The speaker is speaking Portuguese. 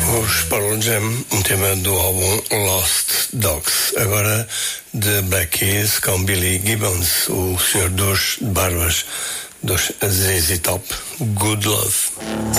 Os Pearl Jam, um tema do álbum Lost Dogs, agora de Black Keys com Billy Gibbons, o senhor dos barbas, dos ZZ Top, Good Love.